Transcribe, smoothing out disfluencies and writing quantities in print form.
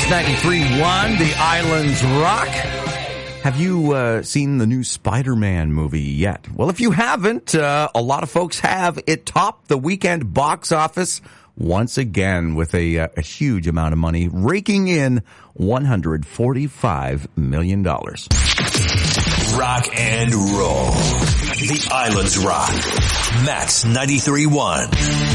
93.1, The Islands Rock. Have you seen the new Spider-Man movie yet? Well, if you haven't, a lot of folks have. It topped the weekend box office once again with a huge amount of money, raking in $145 million. Rock and roll. The Islands Rock. Max 93.1.